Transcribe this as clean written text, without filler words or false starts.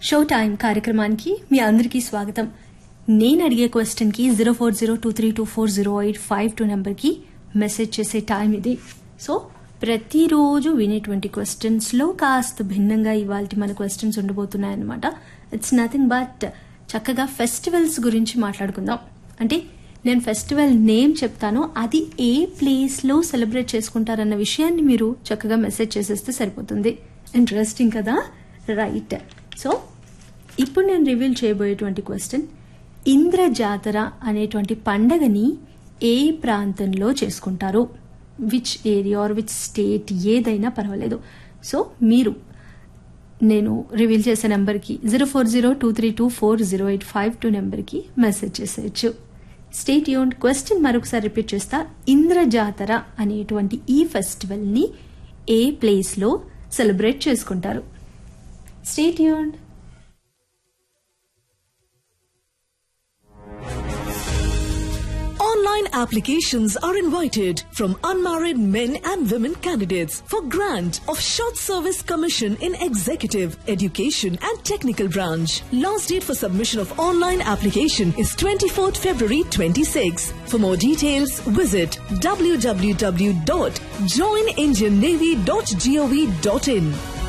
Show time కార్యక్రమానికి మీ అందరికీ స్వాగతం. నేను అడిగే క్వశ్చన్ కి 0402324085 నెంబర్కి మెసేజ్ చేసే టైం ఇది. సో ప్రతిరోజు వినేటువంటి క్వశ్చన్స్ లో కాస్త భిన్నంగా ఇవాళ మన క్వశ్చన్స్ ఉండబోతున్నాయన్నమాట. ఇట్స్ నథింగ్ బట్ చక్కగా ఫెస్టివల్స్ గురించి మాట్లాడుకుందాం. అంటే నేను ఫెస్టివల్ నేమ్ చెప్తాను, అది ఏ ప్లేస్ లో సెలబ్రేట్ చేసుకుంటారన్న విషయాన్ని మీరు చక్కగా మెసేజ్ చేసేస్తే సరిపోతుంది. ఇంట్రెస్టింగ్ కదా, రైట్? సో ఇప్పుడు నేను రివీల్ చేయబోయేటువంటి క్వశ్చన్, ఇంద్ర జాతర అనేటువంటి పండగని ఏ ప్రాంతంలో చేసుకుంటారు? Which area are which state, ఏదైనా పర్వాలేదు. సో మీరు నేను రివీల్ చేసే నెంబర్కి 0402324085 నెంబర్కి మెసేజ్ చేసేయచ్చు. Stay tuned. క్వశ్చన్ మరొకసారి రిపీట్ చేస్తా. ఇంద్ర జాతర అనేటువంటి ఈ ఫెస్టివల్ ని ఏ ప్లేస్ లో సెలబ్రేట్ చేసుకుంటారు? Stay tuned. Online applications are invited from unmarried men and women candidates for grant of short service commission in executive, education and technical branch. Last date for submission of online application is 24th February 26. For more details, visit www.joinindiannavy.gov.in.